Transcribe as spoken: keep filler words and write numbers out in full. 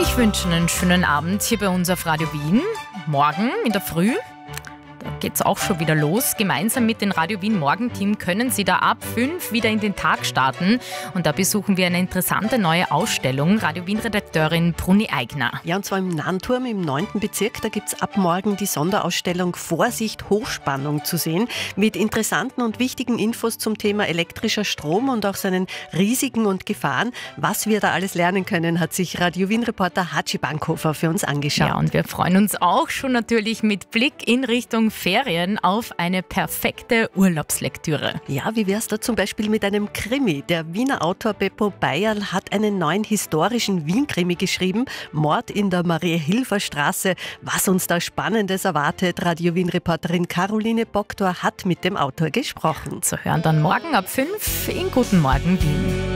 Ich wünsche einen schönen Abend hier bei uns auf Radio Wien. Morgen in der Früh, da geht es auch schon wieder los. Gemeinsam mit dem Radio Wien Morgenteam können Sie da ab fünf wieder in den Tag starten. Und da besuchen wir eine interessante neue Ausstellung. Radio Wien-Redakteurin Bruni Eigner. Ja, und zwar im Nahnturm im neunten Bezirk. Da gibt es ab morgen die Sonderausstellung Vorsicht Hochspannung zu sehen. Mit interessanten und wichtigen Infos zum Thema elektrischer Strom und auch seinen Risiken und Gefahren. Was wir da alles lernen können, hat sich Radio Wien-Reporter Hatschi Bankhofer für uns angeschaut. Ja, und wir freuen uns auch schon natürlich mit Blick in Richtung Ferien auf eine perfekte Urlaubslektüre. Ja, wie wär's da zum Beispiel mit einem Krimi? Der Wiener Autor Beppo Bayerl hat einen neuen historischen Wien-Krimi geschrieben. Mord in der Maria-Hilfer-Straße. Was uns da Spannendes erwartet, Radio Wien-Reporterin Caroline Boktor hat mit dem Autor gesprochen. Zu hören dann morgen ab fünf in Guten Morgen Wien.